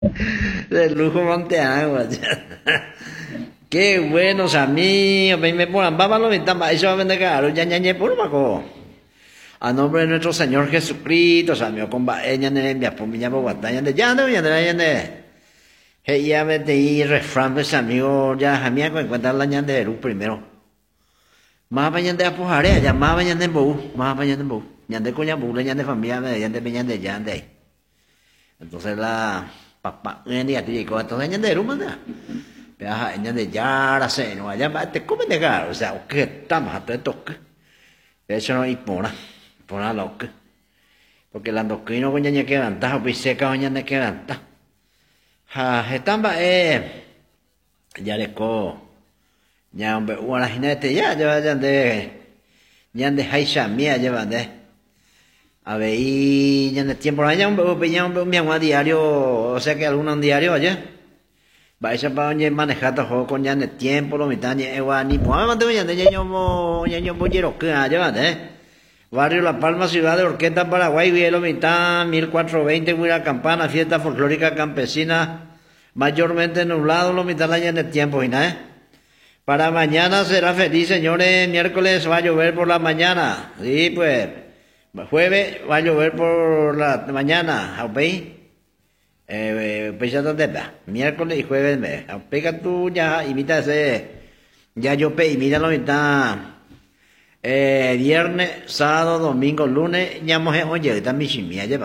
De lujo Monteagua. Qué buenos amigos. Me ponen, vámonos, me están, eso va a vender caro, ya ñañe por maco. A nombre de nuestro Señor Jesucristo, Samio con ella en el día, por mi llamo batalla de ya no, ya de. Ella me te refrán, pues amigo, ya, a mí me encuentra la ñan de Perú primero. Más mañana de apujare, ya más mañana de Bou, más mañana de Bou. Ñan de coña bule, ñan de familia, ñan de peñan de yan de ahí. Entonces la papá, un día te llegó, entonces ñan de Perú, manda. Pero ñan de yara, se no, allá te comen de caro, o sea, que estamos a te toque. De hecho no hay pona loca. Porque la endocrino con ñan que levanta, o piseca o ñan de que levanta. Estamba, ya le co. Ya hombre, una jinete ya de Haisha mía llevan de a ver y ya de tiempo allá un mi diario, o sea que algunos diario allá va esa para donde manejar todo con ya de tiempo lo mitad ni ni pues mantengo ya de yo bollero que allá Barrio La Palma, ciudad de Orquesta, Paraguay, Vielo Mitad, 1420, Huira Campana, fiesta folclórica campesina, mayormente nublado, lo mitad allá de tiempo, y nada, Para mañana será feliz, señores. Miércoles va a llover por la mañana. Sí, pues. Jueves va a llover por la mañana. ¿Ok? Pues ya te miércoles y jueves. Pega tú ya, imita ese. Ya yo pe, mira lo mitad. Viernes, sábado, domingo, lunes. Ya hemos oye, está mi chimia, lleva.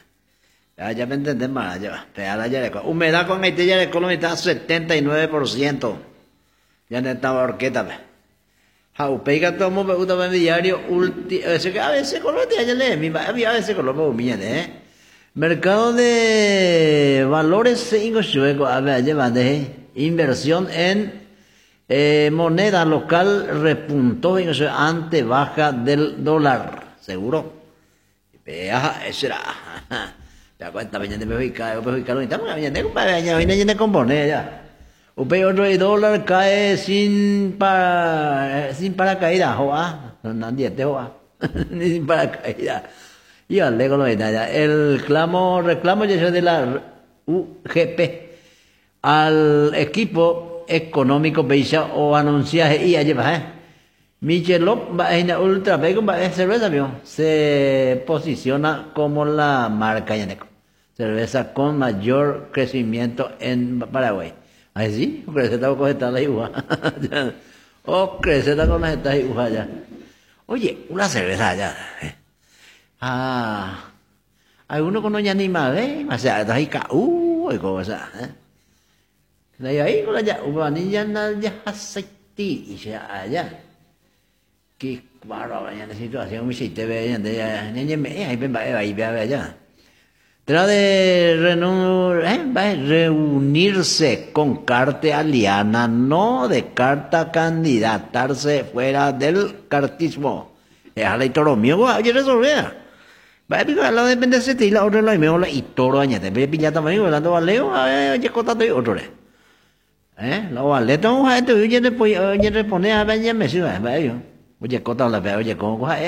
Ya me entendés más, lleva. Humedad con Haití ya de Colombia está 79%. Ya no estaba orquesta, ve. Pega tomo me gusta ver diario a veces color de allá a veces color me viene, Mercado de valores 5 chueco, a ver, lleva de inversión en moneda local repuntó ante baja del dólar, seguro. Ajá, eso era. Te das cuenta, veña de México, no estamos veña de componer ya. Upey otro dólar cae sin paracaídas, joa. Nadie te joa. Ni sin paracaídas. Y al lego lo ya. El reclamo ya de la UGP al equipo económico Beisha o anunciaje y allí va, Michelob va en ultra bacon va cerveza, vio. Se posiciona como la marca Yaneco. Cerveza con mayor crecimiento en Paraguay. Ay, sí, crece con esta la igual. Crece con las estas igual ya. Oye, una cerveza ya. Alguno con doña Nima, o sea, está ahí, y cosa, De ahí con la ya, ubanilla ya aceite, y ya. Qué bárbaro, ya necesito hacer un sitio, ya, ahí ven, ahí ve allá. Trata de reunirse con carta aliana, no de carta candidatarse fuera del cartismo. Es a la y toro mío, oye, resolver. Va a picar la dependencia y la otra la y toro añade. Ve piñata también, hablando valeo, oye, cotando y otro. Lo valeto, oye, responde a ver, ya me sirve, oye, cotando la oye, ¿cómo coja,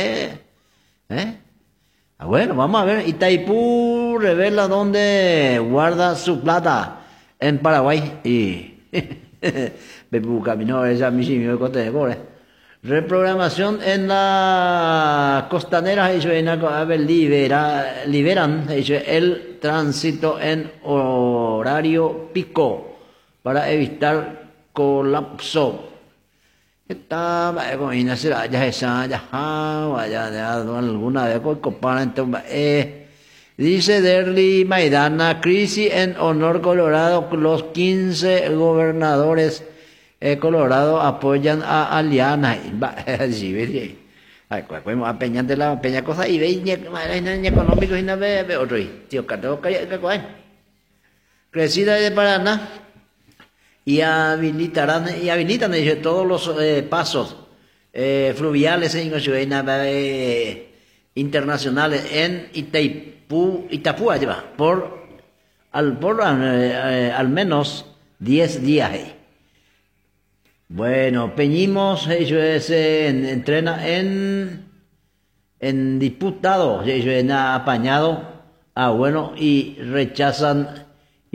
Bueno, vamos a ver. Itaipú revela dónde guarda su plata en Paraguay. Y Pepu caminó esa misión de cobre. Reprogramación en la costanera. Liberan el tránsito en horario pico para evitar colapso. Estaba con Inacer allá esa allá alguna vez con compara entonces dice Derly Maidana crisis en honor Colorado, los 15 gobernadores Colorado apoyan a Aliana. Sí, ve. Ay, podemos apeñar de la peña cosa y ve económico y no ve otro tío Cato crecida de Paraná. Y habilitan ellos todos los pasos fluviales internacionales en Itapúa lleva por al menos 10 días. Bueno, Peñimos ellos entrena en diputado, ellos han apañado bueno y rechazan